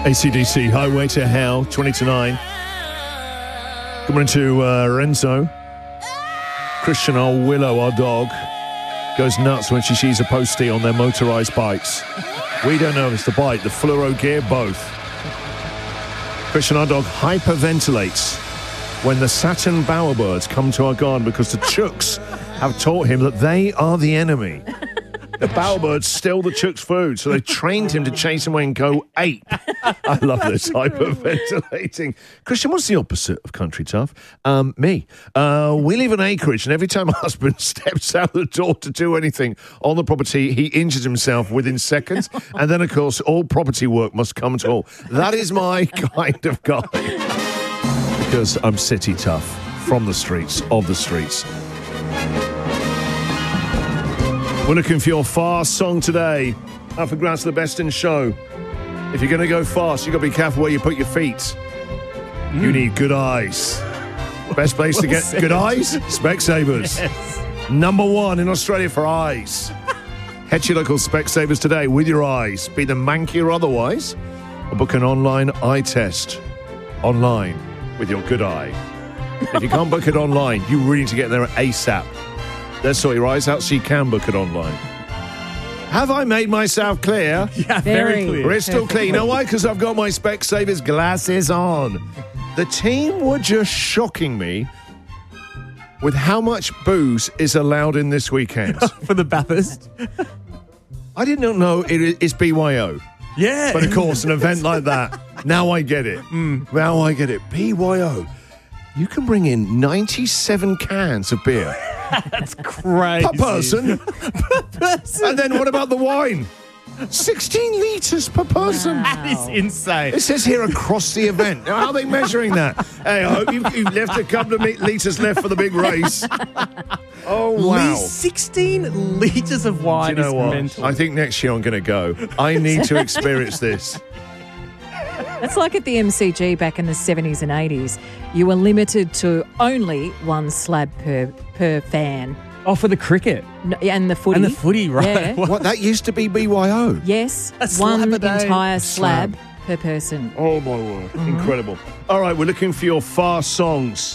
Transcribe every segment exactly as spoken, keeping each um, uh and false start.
A C D C, Highway to Hell, twenty to nine. Good morning to uh, Renzo. Christian, our Willow, our dog, goes nuts when she sees a postie on their motorised bikes. We don't know if it's the bike, the fluoro gear, both. Christian, our dog, hyperventilates when the Saturn bowerbirds come to our garden because the chooks have taught him that they are the enemy. The bowerbirds steal the chook's food, so they trained him to chase him away and go ape. I love this, hyperventilating. Christian, what's the opposite of country tough? Um, me. Uh, we live in acreage, and every time my husband steps out the door to do anything on the property, he injures himself within seconds. And then, of course, all property work must come to all. That is my kind of guy. Because I'm city tough, from the streets, of the streets. We're looking for your fast song today. Up for grabs the best in show. If you're going to go fast, you've got to be careful where you put your feet. Mm. You need good eyes. Best place to get good eyes? Specsavers. Yes. Number one in Australia for eyes. Head to your local Specsavers today with your eyes. Be them manky or otherwise. Or book an online eye test. Online with your good eye. If you can't book it online, you really need to get there ASAP. Let's sort your eyes out so you can book it online. Have I made myself clear? Yeah, very, very clear. Crystal clear. You know why? Because I've got my Specsavers glasses on. The team were just shocking me with how much booze is allowed in this weekend. For the Bathurst? I didn't know it is B Y O. Yeah. But of course, an event like that, now I get it. Mm. Now I get it. B Y O. You can bring in ninety-seven cans of beer. That's crazy. Per person. Per person. And then what about the wine? sixteen litres per person. Wow. That is insane. It says here across the event. Now, how are they measuring that? Hey, I hope you've, you've left a couple of litres left for the big race. Oh, wow. sixteen litres of wine. Do you know is what? mental. I think next year I'm going to go. I need to experience this. It's like at the M C G back in the seventies and eighties. You were limited to only one slab per per fan. Oh, for the cricket. No, and the footy. And the footy, right. Yeah. What, that used to be B Y O? Yes. A slab one a day. entire slab, Slab. per person. Oh, my word. Mm-hmm. Incredible. All right, we're looking for your fast songs.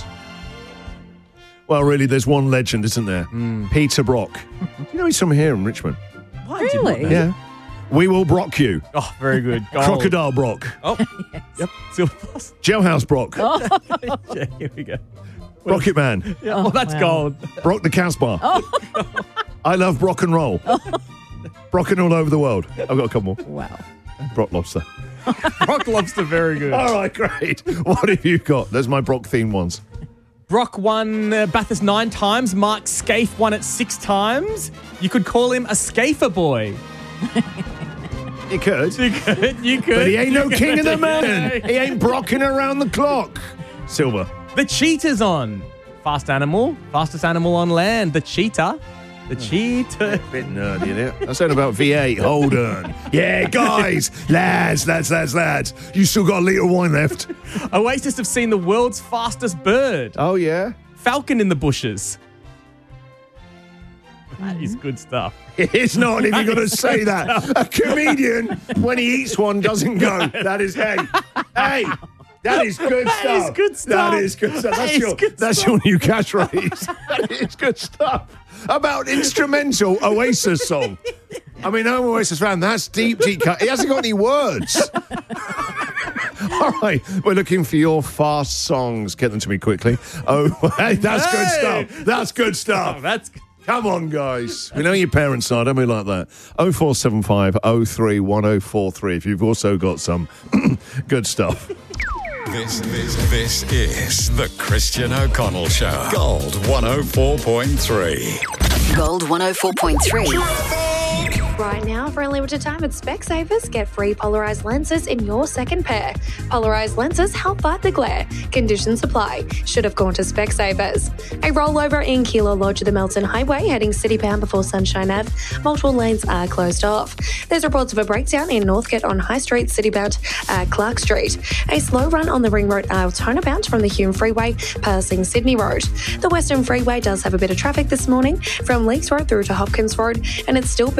Well, really, there's one legend, isn't there? Mm. Peter Brock. You know he's from here in Richmond. What? Really? Yeah. We will Brock you. Oh, very good. Gold. Crocodile Brock. Oh, Yes. yep. Silver plus. Jailhouse Brock. Oh, Yeah, here we go. Rocket Man. Yeah, Oh, well, that's wow. gold. Brock the Casbah. I love Brock and roll. Brocking all over the world. I've got a couple more. wow. Brock Lobster. Brock Lobster, very good. All right, great. What have you got? There's my Brock themed ones. Brock won uh, Bathurst nine times. Mark Scaife won it six times. You could call him a Scaifer boy. You could. You could. You could. But he ain't You no could. king of the mountain. Yeah. He ain't brocking around the clock. Silver. The cheetah's on. Fast animal. Fastest animal on land. The cheetah. The cheetah. Bit nerdy there. I said about V eight. Hold on. Yeah, guys. lads, lads, lads, lads. You still got a litre of wine left. Oasis have seen the world's fastest bird. Oh, yeah? Falcon in the bushes. That is good stuff. It's not if you're going to say that. A comedian, when he eats one, doesn't go. That is, hey, hey, that is good That stuff. is good stuff. That is good stuff. That That's, is your, good that's stuff. your new catchphrase. That is good stuff. About instrumental Oasis song. I mean, I'm an Oasis fan. That's deep, deep cut. He hasn't got any words. All right, we're looking for your fast songs. Get them to me quickly. Oh, hey, that's Hey. good stuff. That's good stuff. Oh, that's good. Come on, guys. We know your parents are, don't we, like that? oh four seven five oh three one oh four three if you've also got some good stuff. This, this, this is the Christian O'Connell Show. Gold one oh four point three. Gold one oh four point three. Right now, for a limited time at Specsavers, get free polarized lenses in your second pair. Polarized lenses help fight the glare. Conditions apply. Should have gone to Specsavers. A rollover in Kilo Lodge at the Melton Highway, heading citybound before Sunshine Ave. Multiple lanes are closed off. There's reports of a breakdown in Northgate on High Street, citybound at Clark Street. A slow run on the Ring Road Altona bound from the Hume Freeway, passing Sydney Road. The Western Freeway does have a bit of traffic this morning from Leakes Road through to Hopkins Road, and it's still building on the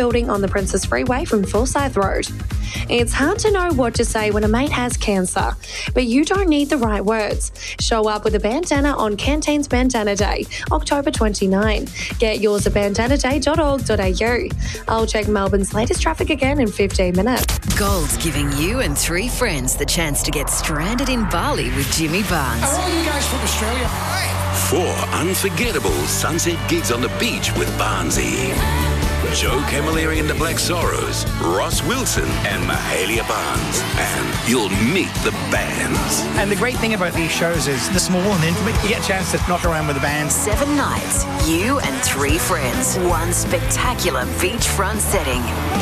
the Princess Freeway from Forsyth Road. It's hard to know what to say when a mate has cancer, but you don't need the right words. Show up with a bandana on Canteen's Bandana Day, October twenty-ninth. Get yours at bandana day dot org dot a u. I'll check Melbourne's latest traffic again in fifteen minutes. Gold's giving you and three friends the chance to get stranded in Bali with Jimmy Barnes. Are all you guys from Australia? Four unforgettable sunset gigs on the beach with Barnesy. Joe Camilleri and the Black Sorrows, Ross Wilson and Mahalia Barnes. And you'll meet the bands. And the great thing about these shows is they're small and intimate. You get a chance to knock around with the band. Seven nights, you and three friends. One spectacular beachfront setting.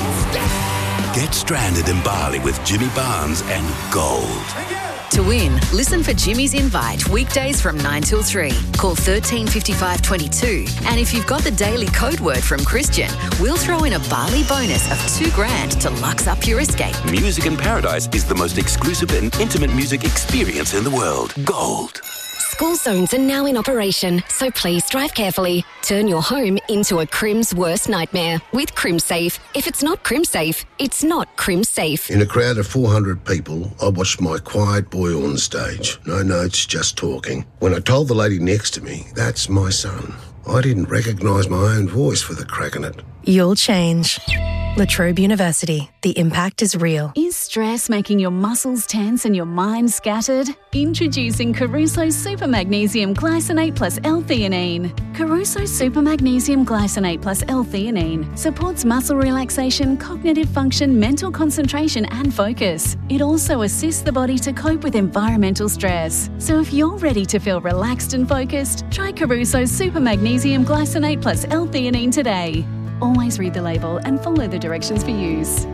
Get stranded in Bali with Jimmy Barnes and Gold. To win, listen for Jimmy's Invite weekdays from nine till three. Call thirteen fifty-five twenty-two. And if you've got the daily code word from Christian, we'll throw in a Bali bonus of two grand to lux up your escape. Music in Paradise is the most exclusive and intimate music experience in the world. Gold. School zones are now in operation, so please drive carefully. Turn your home into a Crim's worst nightmare with CrimSafe. If it's not CrimSafe, it's not CrimSafe. In a crowd of four hundred people, I watched my quiet boy on stage. No notes, just talking. When I told the lady next to me, that's my son, I didn't recognise my own voice for the crack in it. You'll change. La Trobe University. The impact is real. Is stress making your muscles tense and your mind scattered? Introducing Caruso Super Magnesium Glycinate plus L-theanine. Caruso Super Magnesium Glycinate plus L-theanine supports muscle relaxation, cognitive function, mental concentration and focus. It also assists the body to cope with environmental stress. So if you're ready to feel relaxed and focused, try Caruso Super Magnesium Glycinate plus L-theanine today. Always read the label and follow the directions for use.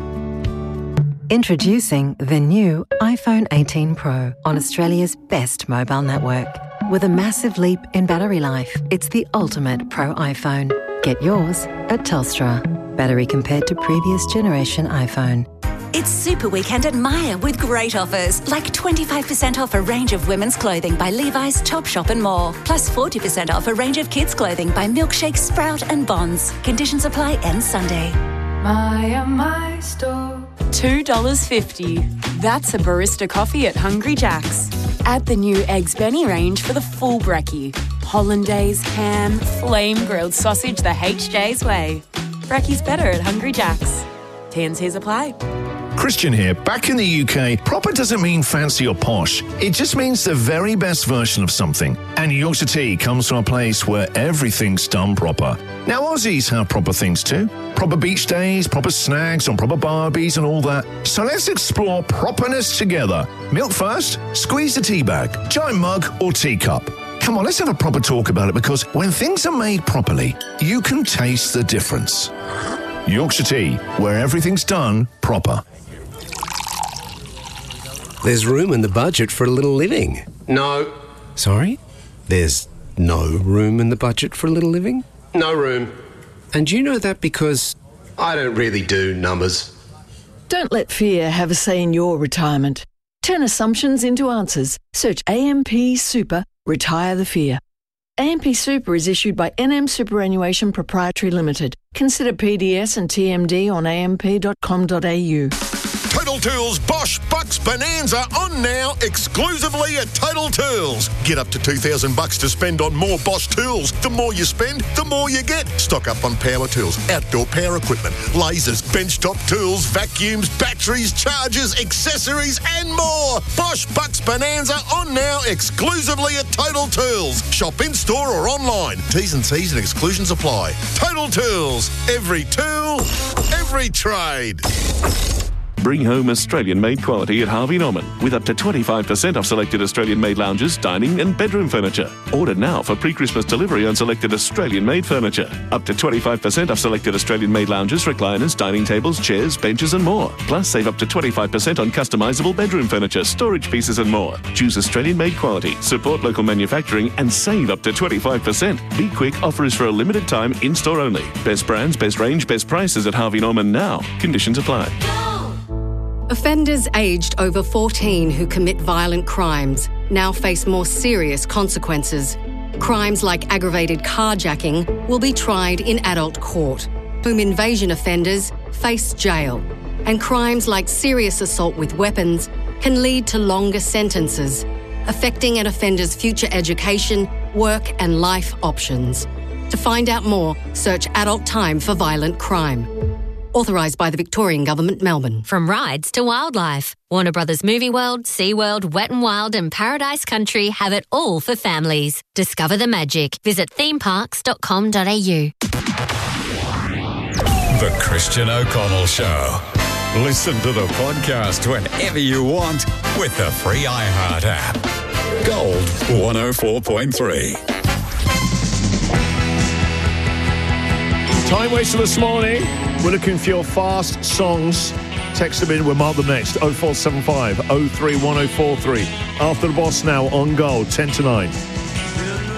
Introducing the new iPhone eighteen Pro on Australia's best mobile network. With a massive leap in battery life, it's the ultimate Pro iPhone. Get yours at Telstra. Battery compared to previous generation iPhone. It's Super Weekend at Myer with great offers, like twenty-five percent off a range of women's clothing by Levi's, Topshop and more, plus forty percent off a range of kids' clothing by Milkshake, Sprout and Bonds. Conditions apply end Sunday. Myer, my store. two dollars fifty. That's a barista coffee at Hungry Jack's. Add the new Eggs Benny range for the full brekkie. Hollandaise, ham, flame-grilled sausage the H J's way. Brekkie's better at Hungry Jack's. T and C's apply. Christian here. Back in the U K, proper doesn't mean fancy or posh. It just means the very best version of something. And Yorkshire Tea comes from a place where everything's done proper. Now, Aussies have proper things too. Proper beach days, proper snags on proper barbies and all that. So let's explore properness together. Milk first, squeeze the tea bag, giant mug or teacup. Come on, let's have a proper talk about it, because when things are made properly, you can taste the difference. Yorkshire Tea, where everything's done proper. There's room in the budget for a little living. No. Sorry? There's no room in the budget for a little living? No room. And you know that because... I don't really do numbers. Don't let fear have a say in your retirement. Turn assumptions into answers. Search A M P Super, Retire the Fear. A M P Super is issued by N M Superannuation Proprietary Limited. Consider P D S and T M D on a m p dot com dot a u. Total Tools Bosch Bucks Bonanza on now, exclusively at Total Tools. Get up to two thousand bucks to spend on more Bosch tools. The more you spend, the more you get. Stock up on power tools, outdoor power equipment, lasers, benchtop tools, vacuums, batteries, chargers, accessories and more. Bosch Bucks Bonanza on now, exclusively at Total Tools. Shop in store or online. T's and C's and exclusions apply. Total Tools. Every tool, every trade. Bring home Australian-made quality at Harvey Norman with up to twenty-five percent off selected Australian-made lounges, dining and bedroom furniture. Order now for pre-Christmas delivery on selected Australian-made furniture. Up to twenty-five percent off selected Australian-made lounges, recliners, dining tables, chairs, benches and more. Plus, save up to twenty-five percent on customisable bedroom furniture, storage pieces and more. Choose Australian-made quality, support local manufacturing and save up to twenty-five percent. Be quick, offer is for a limited time, in-store only. Best brands, best range, best prices at Harvey Norman now. Conditions apply. Offenders aged over fourteen who commit violent crimes now face more serious consequences. Crimes like aggravated carjacking will be tried in adult court. Home invasion offenders face jail, and crimes like serious assault with weapons can lead to longer sentences, affecting an offender's future education, work and life options. To find out more, search Adult Time for Violent Crime. Authorised by the Victorian Government, Melbourne. From rides to wildlife, Warner Brothers Movie World, SeaWorld, Wet n Wild and Paradise Country have it all for families. Discover the magic. Visit theme parks dot com dot a u. The Christian O'Connell Show. Listen to the podcast whenever you want with the free iHeart app. Gold one oh four point three. Time waster this morning. We're looking for your fast songs. Text them in. We'll mark them next. oh four seven five oh three one oh four three. After the Boss now on Gold, ten to nine.